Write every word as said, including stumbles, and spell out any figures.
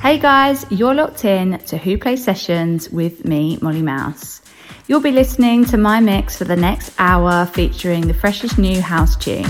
Hey guys, you're locked in to Who Plays Sessions with me, Molly Mouse. You'll be listening to my mix for the next hour featuring the freshest new house tunes.